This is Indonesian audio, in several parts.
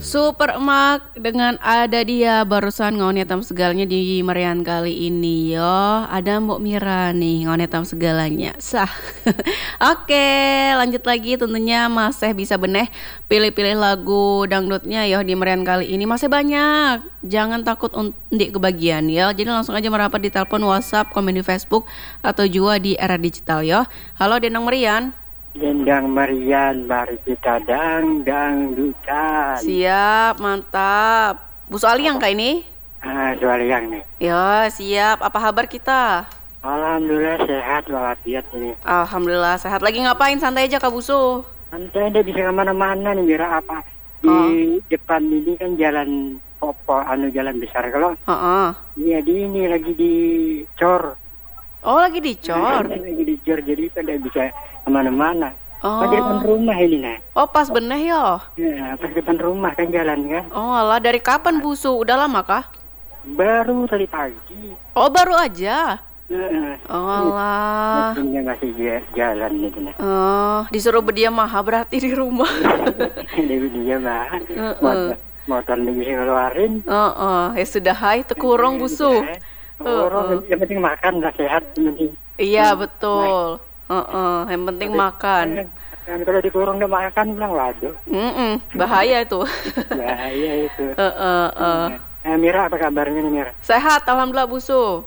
Super emak dengan ada dia barusan ngonetam segalanya di merian kali ini yo. Ada Mbok Mira nih ngonetam segalanya. Sah. Oke, lanjut lagi tentunya masih bisa beneh pilih-pilih lagu dangdutnya yo di merian kali ini masih banyak. Jangan takut untuk kebagian ya. Jadi langsung aja merapat di telepon WhatsApp, komen di Facebook atau juga di era digital yo. Halo Denang Merian. Dendang Marian, mari kita dangdutan. Siap, mantap. Bu Soali yang kayak ini? Soal yang nih. Ya, siap. Apa kabar kita? Alhamdulillah sehat walafiat ini. Alhamdulillah sehat. Lagi ngapain? Santai aja Kak Busu. Santai dia bisa kemana-mana nih, Mira apa? Di depan ini kan jalan Popo, jalan besar kalau. Iya di ini lagi dicor. Oh, lagi dicor. Lagi dicor, jadi pada bisa kemana-mana. Oh. Pas di depan rumah ini nah. Oh, pas bener yo. Ya, pas depan rumah kan jalan kan. Oh, alah, dari kapan Busu? Udah lama kah? Baru tadi pagi. Oh, baru aja. Oh, alah. Mesinnya masih jalan gitu nah. Oh, disuruh berdiam maha berarti di rumah. Dia mah motor bisa keluarin. Ya sudah hai tekurung Busu. Yang penting makan lah, sehat penting. Iya betul. Yang penting makan. Kan kalau dikurung udah makan bilang waduh. Bahaya itu. Bahaya itu. Mira apa kabarnya nih Mira? Sehat alhamdulillah Busu.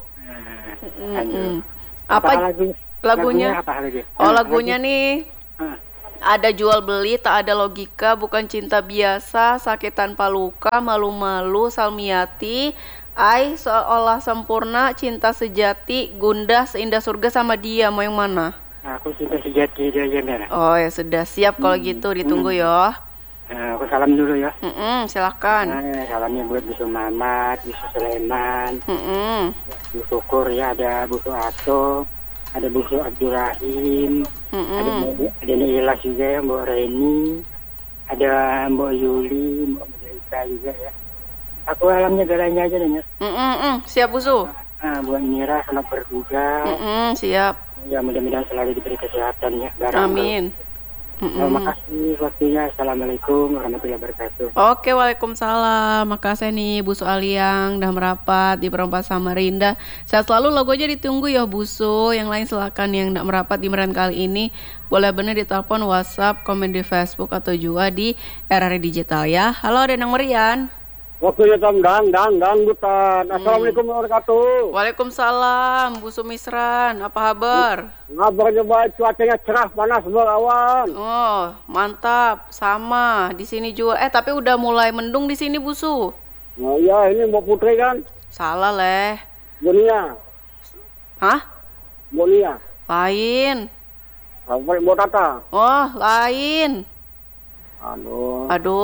Apa lagunya? Apa lagi? Oh lagunya nih. Ada jual beli, tak ada logika, bukan cinta biasa, sakit tanpa luka, malu-malu, Salmiati, Ai seolah sempurna, cinta sejati, gundah seindah surga sama dia. Mau yang mana? Aku cinta sejati dia aja Mira. Oh ya sudah siap kalau gitu, ditunggu yo. Aku salam dulu ya. Silakan. Salamnya buat Busu Mamat, Busu Sulaiman, Bu Syukur ya, ada Busu Ato, ada Busu Abdurrahim, ada Ilas juga ya, Mbak Reni, ada Mbak Yuli, Mbak Majaita juga ya. Aku alamnya galanya aja nih ya. Siap Busu. Buat Mira selamat berbuka. Siap. Ya mudah-mudahan selalu diberi kesehatan ya. Amin. Terima kasih waktunya. Assalamualaikum warahmatullahi wabarakatuh. Oke, waalaikumsalam. Makasih nih Busu Aliang udah merapat di Perempat Samarinda. Sehat selalu, logo aja ditunggu ya Busu. Yang lain silakan yang tidak merapat di merian kali ini boleh bener di telepon, WhatsApp, komen di Facebook atau juga di RRI Digital ya. Halo Denang Merian. Waktunya dangdutan. Assalamualaikum warahmatullahi wabarakatuh. Waalaikumsalam, Bu Sumisran. Apa kabar? Ngabarnya baik, cuacanya cerah, panas, berawan. Oh, mantap. Sama di sini juga. Tapi udah mulai mendung di sini, Busu. Oh iya, ini Mbak Putri kan? Salah, Leh. Bonia. Hah? Bonia. Lain. Mbak Tata. Oh, lain. Aduh.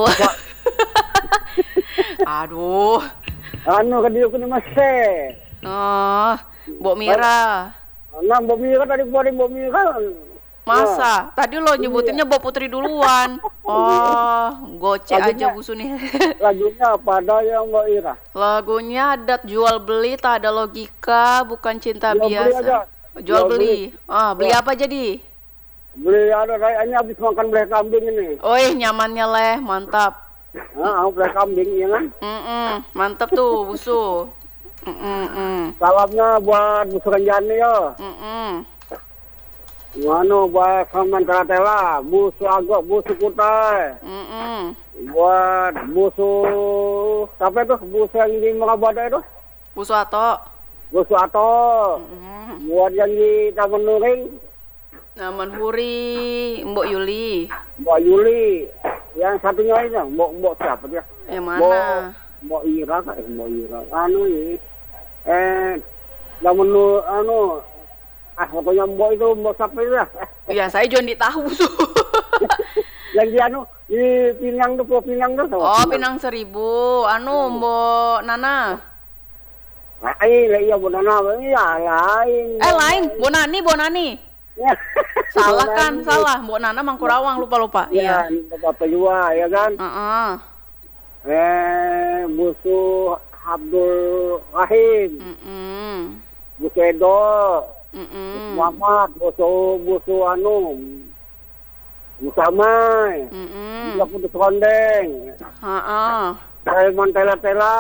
Aduh. Kadieu kene Mas. Oh, Mbok Mira. Nah, Mbok Mira tadi Mbok Mira. Masa? Tadi lo nyebutinnya Mbok Putri duluan. Oh, gocek aja Busu nih. Lagunya apa ada yang Mbak Ira? Lagunya adat jual beli, tak ada logika, bukan cinta biasa. Jual beli. Beli apa jadi? Beli kayaknya habis makan belah kambing ini. Nyamannya Leh, mantap. Belah kambing ya kan? Mantap tuh Busu. Salamnya buat Busu Renjani ya. Buat Saman Karatela, Busu Agok, Busu Kutai. Buat Busu siapa itu? Busu yang di Mengabada itu? Busu Ato. Buat yang di Taman Nuring. Naman Huri, Mbok Yuli. Yang satunya ini, Mbok siapa dia? Yang mana? Mbok Ira. Pokoknya Mbok itu Mbok siapa ya? Iya, saya Jondi tahu Busu. Yang di Pinang tuh, Pinang tuh. Pinang 1000. Mbok Nana. Iya Mbok Nana. Iya, lain. Lain, Bonani. Salah kan, salah. Mbok Nana Mangkurawang, lupa. Iya. Bapak juga, ya kan? Busu Abdul Rahim. Busu Edo. Muhammad, Busu Musamai, Gula Putus Kondeng, Raymond Tela-Tela,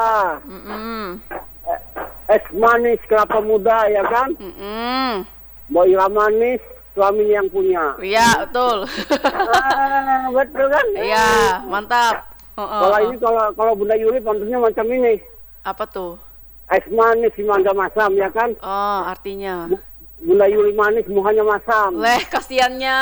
es manis kelapa muda ya kan? Boy manis suami yang punya. Iya betul. Betul kan? Iya mantap. Kalau ini kalau Bunda Yuli pantasnya macam ini. Apa tuh? Es manis si mangga masam ya kan? Oh artinya. Bunda Yuli manis muhanya masam. Leh kasiannya.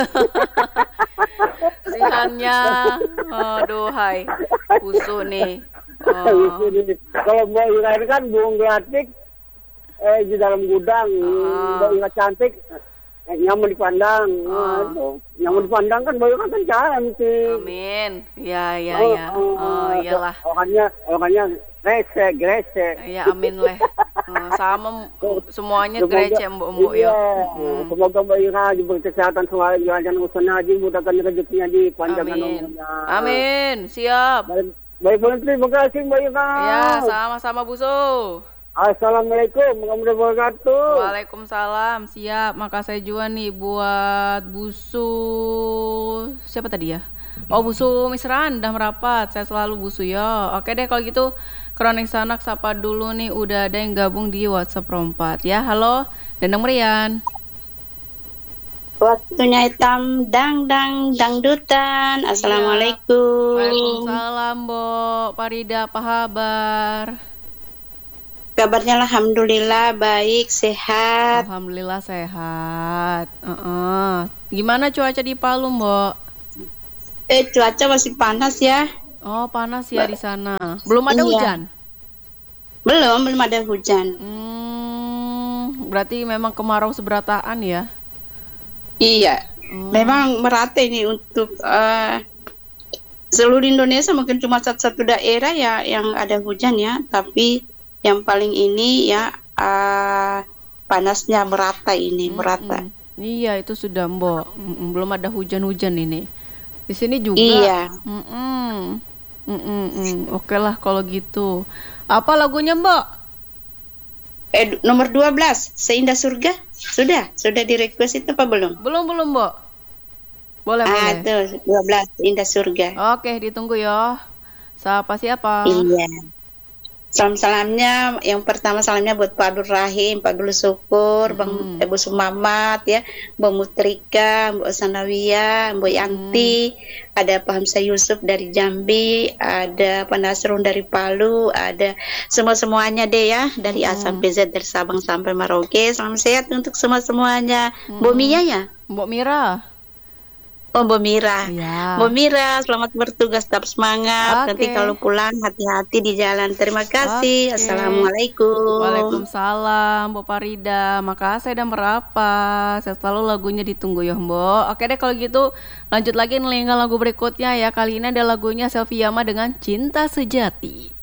Kasiannya. Aduh hai. Busuk nih. Kalau Mbak Ira ini kan burung gelatik di dalam gudang. Mbak Ira cantik nyaman dipandang. Itu nyaman dipandang kan Mbak Ira kan cantik. Amin. Ya. Oh iyalah. Orangnya gresek. Ya amin leh. Sama semuanya grecek mbok ya. Semoga Mbak Ira diberi kesehatan selalu jalan usaha haji, mudahkan rezekinya di panjangan umurnya. Amin. Siap. Baik, terima kasih Mbak Ira. Ya, sama-sama Busu. Assalamualaikum warahmatullahi wabarakatuh. Waalaikumsalam. Siap. Makasih juga nih buat Busu. Siapa tadi ya? Oh, Busu Misran dah merapat. Saya selalu Busu ya. Oke deh kalau gitu. Kronik Sanak sapa dulu nih, udah ada yang gabung di WhatsApp Rompat ya. Halo, Dendang Merian. Waktunya hitam dangdutan. Assalamualaikum. Waalaikumsalam, Mbok Parida, apa kabar? Kabarnya alhamdulillah baik, sehat. Alhamdulillah sehat. Gimana cuaca di Palu, Mbok? Cuaca masih panas ya. Oh, panas ya di sana. Belum ada hujan? Belum ada hujan. Berarti memang kemarau seberataan ya? Iya. Memang merata ini untuk seluruh Indonesia, mungkin cuma satu daerah ya yang ada hujan ya, tapi yang paling ini ya panasnya merata ini, merata. Iya, itu sudah Mbok. Belum ada hujan-hujan ini. Di sini juga. Iya. Oke lah kalau gitu. Apa lagunya Mbok? Nomor 12, Seindah Surga. Sudah di request itu apa belum? Belum Mbok. Boleh. Tuh 12, Seindah Surga. Oke, ditunggu ya. Siapa? Iya. Salam-salamnya, yang pertama salamnya buat Pak Abdul Rahim, Pak Abdul Syukur, Bang Ibu Sumamat ya, Mbak Mutrika, Mbak Sanawiyah, Mbak Yanti, ada Pak Hamzah Yusuf dari Jambi, ada Pak Nasrun dari Palu, ada semuanya deh ya, dari A sampai Z, dari Sabang sampai Merauke. Salam sehat untuk semuanya. Mbak Mia ya? Mbak Mira. Oh, Mbak Mira. Ya. Mbak Mira, selamat bertugas, tetap semangat. Nanti kalau pulang hati-hati di jalan. Terima kasih. Assalamualaikum. Waalaikumsalam, Mbak Parida. Makasih dan merapat. Saya selalu lagunya ditunggu ya, Mbak. Oke deh kalau gitu, lanjut lagi nih lagu berikutnya ya. Kali ini ada lagunya Selvi Yama dengan Cinta Sejati.